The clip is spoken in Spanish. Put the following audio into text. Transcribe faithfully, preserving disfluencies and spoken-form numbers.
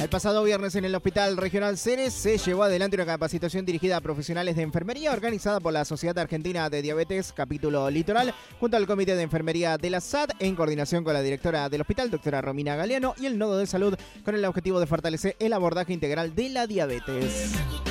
El pasado viernes en el Hospital Regional Ceres se llevó adelante una capacitación dirigida a profesionales de enfermería organizada por la Sociedad Argentina de Diabetes, capítulo Litoral, junto al Comité de Enfermería de la S A D, en coordinación con la directora del hospital, doctora Romina Galeano, y el Nodo de Salud, con el objetivo de fortalecer el abordaje integral de la diabetes.